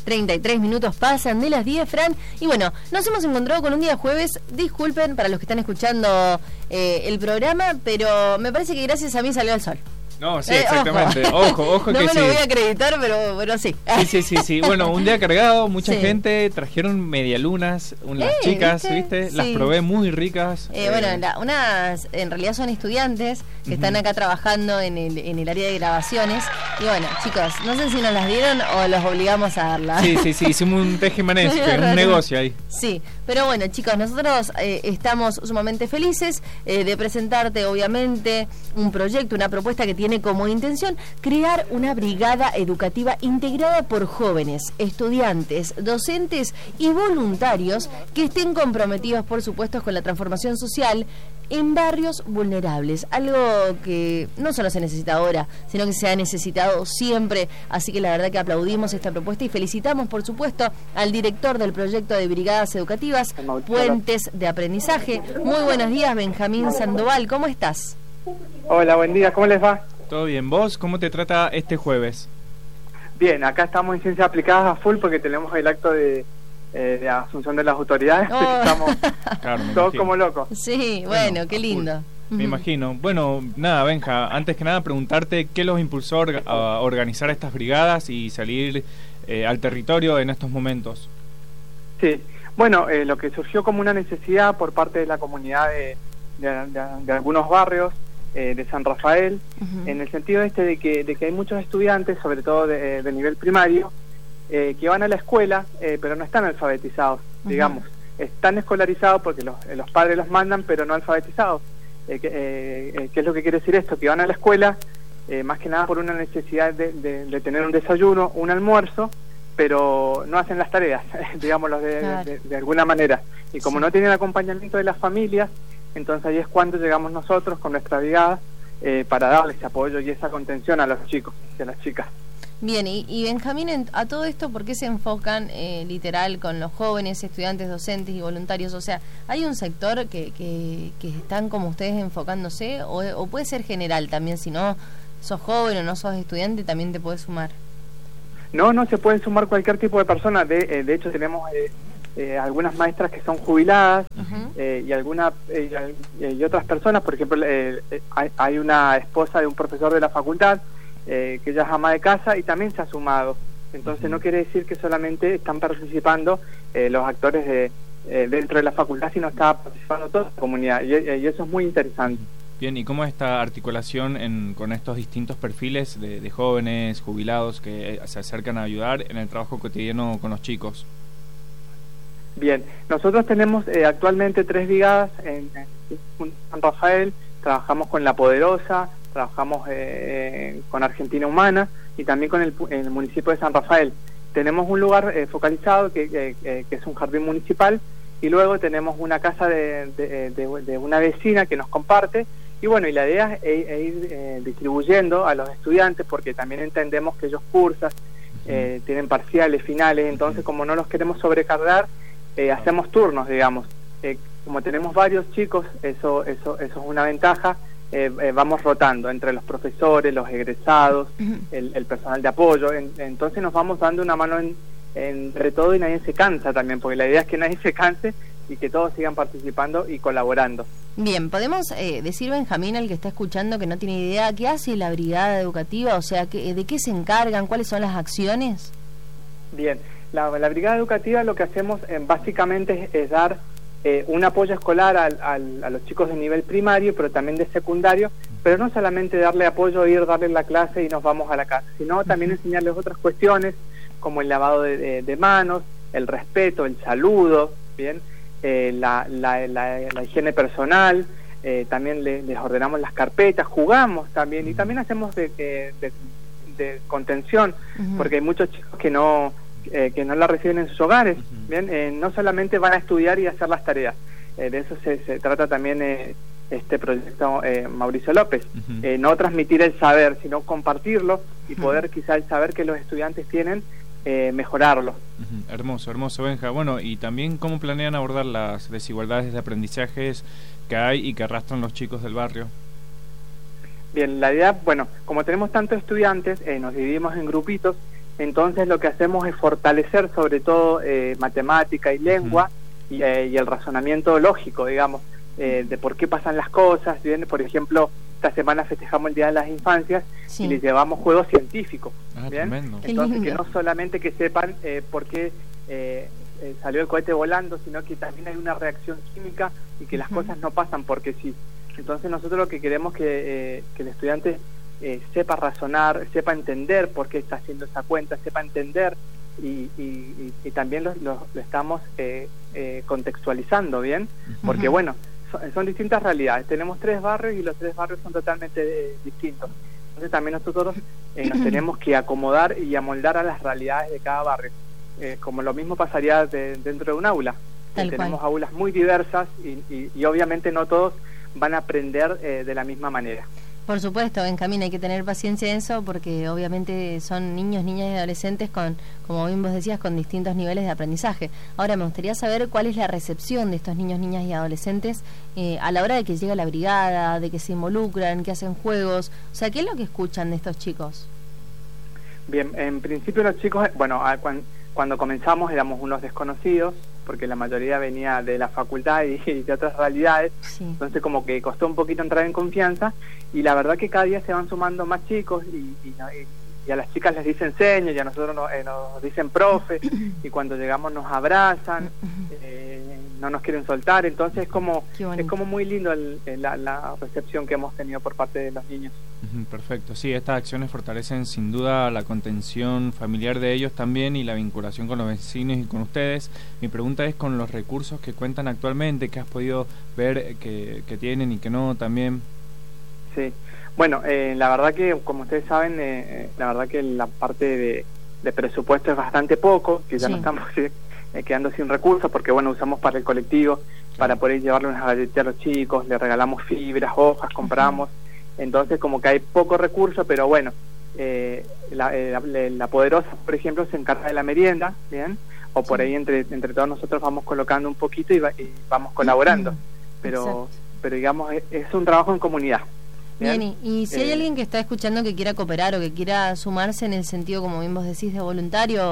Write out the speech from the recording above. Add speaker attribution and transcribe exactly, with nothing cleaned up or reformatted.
Speaker 1: treinta y tres minutos pasan de las diez, Fran. Y bueno, nos hemos encontrado con un día jueves. Disculpen para los que están escuchando eh, el programa, pero me parece que gracias a mí salió el sol.
Speaker 2: No, sí,
Speaker 1: Eh,
Speaker 2: exactamente. Ojo, ojo, ojo
Speaker 1: no
Speaker 2: que
Speaker 1: me
Speaker 2: sí.
Speaker 1: lo voy a acreditar, pero, pero sí.
Speaker 2: Sí, sí, sí, sí. Bueno, un día cargado, mucha
Speaker 1: Sí.
Speaker 2: gente, trajeron medialunas, unas
Speaker 1: Eh,
Speaker 2: chicas,
Speaker 1: ¿viste?
Speaker 2: ¿viste?
Speaker 1: Sí.
Speaker 2: Las probé muy ricas.
Speaker 1: Eh,
Speaker 2: eh,
Speaker 1: bueno, la- unas en realidad son estudiantes que
Speaker 2: Ujú.
Speaker 1: están acá trabajando en el, en el área de grabaciones. Y bueno, chicos, no sé si nos las dieron o los obligamos a darlas.
Speaker 2: Sí, sí, sí, hicimos un tejimanestre, un negocio ahí.
Speaker 1: Sí, pero bueno, chicos, nosotros eh, estamos sumamente felices eh, de presentarte, obviamente, un proyecto, una propuesta que tiene como intención crear una brigada educativa integrada por jóvenes, estudiantes, docentes y voluntarios que estén comprometidos, por supuesto, con la transformación social en barrios vulnerables, algo que no solo se necesita ahora, sino que se ha necesitado siempre. Así que la verdad que aplaudimos esta propuesta y felicitamos, por supuesto, al director del proyecto de brigadas educativas Puentes de Aprendizaje. Muy buenos días, Benjamín Sandoval, ¿cómo estás?
Speaker 3: Hola, buen día, ¿cómo les va?
Speaker 2: ¿Todo bien? ¿Vos cómo te trata este jueves?
Speaker 3: Bien, acá estamos en Ciencias Aplicadas a full porque tenemos el acto de, eh, de asunción de las autoridades.
Speaker 1: Oh.
Speaker 3: Estamos
Speaker 2: Claro, me
Speaker 3: todos
Speaker 2: imagino.
Speaker 3: como locos.
Speaker 1: Sí, bueno,
Speaker 2: Bueno,
Speaker 1: qué
Speaker 2: a full.
Speaker 1: lindo.
Speaker 2: Me
Speaker 1: Ujú.
Speaker 2: imagino. Bueno, nada, Benja, antes que nada preguntarte qué los impulsó a orga- a organizar estas brigadas y salir eh, al territorio en estos momentos.
Speaker 3: Sí, bueno, eh, lo que surgió como una necesidad por parte de la comunidad de, de, de- de algunos barrios eh, de San Rafael,
Speaker 1: Ujú.
Speaker 3: en el sentido este de que, de que hay muchos estudiantes, sobre todo de, de nivel primario, eh, que van a la escuela, eh, pero no están alfabetizados,
Speaker 1: Ujú.
Speaker 3: digamos. Están escolarizados porque los, eh, los padres los mandan, pero no alfabetizados. Eh, que, eh, eh, ¿Qué es lo que quiere decir esto? Que van a la escuela, eh, más que nada por una necesidad de, de, de tener un desayuno, un almuerzo, pero no hacen las tareas, digámoslo de,
Speaker 1: Claro.
Speaker 3: de, de alguna manera. Y como
Speaker 1: Sí.
Speaker 3: no tienen acompañamiento de las familias, entonces ahí es cuando llegamos nosotros con nuestra brigada eh, para darles ese apoyo y esa contención a los chicos y a las chicas.
Speaker 1: Bien, y, y Benjamín, en- a todo esto, ¿por qué se enfocan eh, literal con los jóvenes, estudiantes, docentes y voluntarios? O sea, ¿hay un sector que, que, que están como ustedes enfocándose? O, o puede ser general también, si no sos joven o no sos estudiante, también te puedes sumar.
Speaker 3: No, no se pueden sumar cualquier tipo de persona. De, eh, de hecho, tenemos eh, eh, algunas maestras que son jubiladas
Speaker 1: Ujú.
Speaker 3: eh, y alguna eh, y, al- eh, y otras personas. Por ejemplo, eh, eh, hay, hay una esposa de un profesor de la facultad eh, que ella es ama de casa y también se ha sumado. Entonces, no quiere decir que solamente están participando eh, los actores de eh, dentro de la facultad, sino está participando toda la comunidad. Y, y eso es muy interesante.
Speaker 2: Bien, ¿y cómo es esta articulación en, con estos distintos perfiles de, de jóvenes, jubilados que eh, se acercan a ayudar en el trabajo cotidiano con los chicos?
Speaker 3: Bien, nosotros tenemos eh, actualmente tres brigadas en, en San Rafael, trabajamos con La Poderosa, trabajamos eh, con Argentina Humana y también con el, pu- el municipio de San Rafael. Tenemos un lugar eh, focalizado que, que, que- que es un jardín municipal y luego tenemos una casa de, de, de- de una vecina que nos comparte y bueno, y la idea es e- e ir eh, distribuyendo a los estudiantes porque también entendemos que ellos cursan, eh, tienen parciales, finales, entonces como no los queremos sobrecargar, eh, hacemos turnos, digamos. Eh, como tenemos varios chicos, eso eso eso es una ventaja, eh, eh, vamos rotando entre los profesores, los egresados, el, el personal de apoyo, en- entonces nos vamos dando una mano en, entre todo y nadie se cansa también, porque la idea es que nadie se canse y que todos sigan participando y colaborando.
Speaker 1: Bien, ¿podemos eh, decir, Benjamín, al que está escuchando que no tiene idea, qué hace la brigada educativa? O sea, ¿qué, ¿de qué se encargan? ¿Cuáles son las acciones?
Speaker 3: Bien, la, la brigada educativa lo que hacemos eh, básicamente es, es dar eh, un apoyo escolar al, al, a los chicos de nivel primario, pero también de secundario, pero no solamente darle apoyo, ir, darle la clase y nos vamos a la casa, sino también enseñarles otras cuestiones como el lavado de, de, de manos, el respeto, el saludo, bien, eh, la, la, la, la higiene personal, eh, también le, les ordenamos las carpetas, jugamos también y también hacemos de, de, de, de contención,
Speaker 1: Ujú.
Speaker 3: porque hay muchos chicos que no eh, que no la reciben en sus hogares,
Speaker 2: Ujú.
Speaker 3: bien, eh, no solamente van a estudiar y hacer las tareas, eh, de eso se, se trata también eh, este proyecto eh, Mauricio López,
Speaker 2: Ujú.
Speaker 3: eh, no transmitir el saber, sino compartirlo y
Speaker 1: Ujú.
Speaker 3: poder quizá el saber que los estudiantes tienen, eh, mejorarlo.
Speaker 2: Ujú, hermoso, hermoso, Benja. Bueno, y también cómo planean abordar las desigualdades de aprendizajes que hay y que arrastran los chicos del barrio.
Speaker 3: Bien, la idea, bueno, como tenemos tantos estudiantes, eh, nos dividimos en grupitos, Entonces lo que hacemos es fortalecer sobre todo eh, matemática y lengua uh-huh. y, eh, y el razonamiento lógico, digamos, eh, de por qué pasan las cosas. Bien, por ejemplo, esta semana festejamos el Día de las Infancias sí. y les llevamos juegos científicos.
Speaker 2: Ah,
Speaker 3: ¿bien?
Speaker 2: Tremendo.
Speaker 3: Entonces que no solamente que sepan eh, por qué eh, eh, salió el cohete volando, sino que también hay una reacción química y que las uh-huh. cosas no pasan porque sí. Entonces nosotros lo que queremos que, eh, que el estudiante eh, sepa razonar, sepa entender por qué está haciendo esa cuenta, sepa entender y, y, y, y también lo, lo, lo estamos eh, eh, contextualizando, ¿bien? Porque uh-huh. bueno, son, son distintas realidades. Tenemos tres barrios y los tres barrios son totalmente eh, distintos. Entonces también nosotros eh, nos tenemos que acomodar y amoldar a las realidades de cada barrio. Eh, como lo mismo pasaría de, dentro de un aula. Eh, tenemos aulas muy diversas y, y, y obviamente no todos van a aprender eh, de la misma manera.
Speaker 1: Por supuesto, Benjamín, hay que tener paciencia en eso porque obviamente son niños, niñas y adolescentes con, como bien vos decías, con distintos niveles de aprendizaje. Ahora me gustaría saber cuál es la recepción de estos niños, niñas y adolescentes eh, a la hora de que llega la brigada, de que se involucran, que hacen juegos. O sea, ¿qué es lo que escuchan de estos chicos?
Speaker 3: Bien, en principio los chicos, bueno, cuando, cuando comenzamos éramos unos desconocidos, porque la mayoría venía de la facultad y, y de otras realidades, sí. entonces como que costó un poquito entrar en confianza, y la verdad que cada día se van sumando más chicos, y, y, y, y a las chicas les dicen seño, y a nosotros no, eh, nos dicen profe, y cuando llegamos nos abrazan, eh, no nos quieren soltar, entonces es como, es como muy lindo el, el, la, la recepción que hemos tenido por parte de los niños.
Speaker 2: Perfecto, sí, estas acciones fortalecen sin duda la contención familiar de ellos también y la vinculación con los vecinos y con ustedes. Mi pregunta es con los recursos que cuentan actualmente, que has podido ver que, que tienen y que no también.
Speaker 3: Sí, bueno, eh, la verdad que como ustedes saben, eh, la verdad que la parte de, de presupuesto es bastante poco, que ya sí. no estamos eh, quedando sin recursos porque bueno, usamos para el colectivo, sí. para poder llevarle unas galletas a los chicos, le regalamos fibras, hojas, compramos. Uh-huh. Entonces como que hay poco recurso, pero bueno, eh, la, eh, la, la Poderosa, por ejemplo, se encarga de la merienda, ¿bien? O por sí. ahí entre entre todos nosotros vamos colocando un poquito y, va, y vamos colaborando. Pero Exacto. pero digamos, es, es un trabajo en comunidad.
Speaker 1: Bien, Bien y, y si eh, hay alguien que está escuchando que quiera cooperar o que quiera sumarse en el sentido, como bien vos decís, de voluntario,